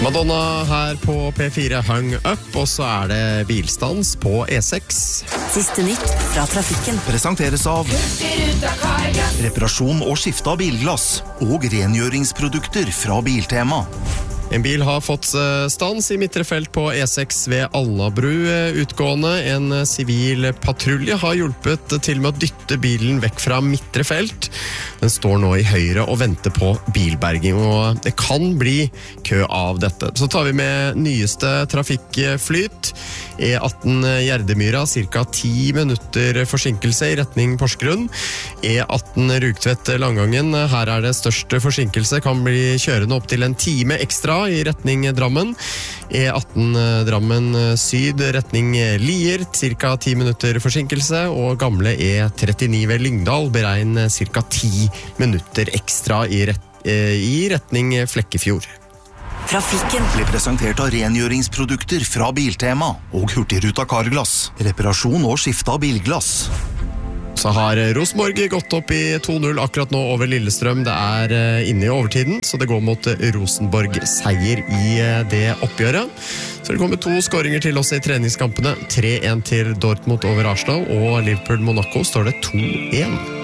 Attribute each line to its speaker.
Speaker 1: Madonna her på P4 Hung Up, og så det bilstans på E6.
Speaker 2: Siste nytt fra trafikken.
Speaker 3: Presenteres av reparasjon og skifte av bilglass og rengjøringsprodukter fra Biltema.
Speaker 1: En bil har fått stans i midtre felt på E6 ved Alnabru utgående. En sivil patrulje har hjulpet til med å dytte bilen vekk fra midtre felt. Den står nå i høyre og venter på bilberging, og det kan bli kø av dette. Så tar vi med nyeste trafikkflyt. E18 Gjerdemyra, cirka 10 minutter forsinkelse i retning Porsgrunn. E18 Rugtvedt Langangen, her det største forsinkelse, kan bli kjørende opp til en time ekstra i retning Drammen. E18 Drammen Syd, retning Lier, cirka 10 minutter forsinkelse, og gamle E39 ved Lyngdal, beregn cirka 10 minutter ekstra i retning Flekkefjord.
Speaker 2: Trafikken
Speaker 3: Blir presentert av rengjøringsprodukter fra Biltema og Hurtigruta Carglass. Reparasjon og skifte av bilglass.
Speaker 1: Så har Rosenborg gått opp i 2-0 akkurat nå over Lillestrøm. Det inne i overtiden, så det går mot Rosenborg-seier i det oppgjøret. Så det kommer 2 skåringer til oss i treningskampene. 3-1 til Dortmund over Arsenal, og Liverpool-Monaco står det 2-1.